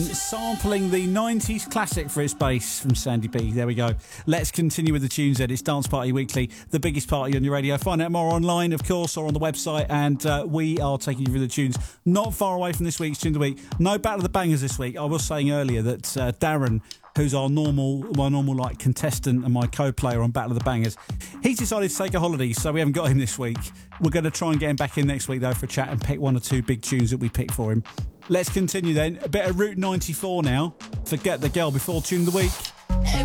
Sampling the 90s classic for its bass from Sandy B. There we go. Let's continue with the tunes then. It's Dance Party Weekly, the biggest party on your radio. Find out more online, of course, or on the website. And we are taking you through the tunes not far away from this week's Tune of the Week. No Battle of the Bangers this week. I was saying earlier that Darren, who's my normal like contestant and my co-player on Battle of the Bangers, he's decided to take a holiday, so we haven't got him this week. We're going to try and get him back in next week, though, for a chat and pick one or two big tunes that we picked for him. Let's continue then. A bit of Route 94 now. Forget the Girl before Tune of the Week.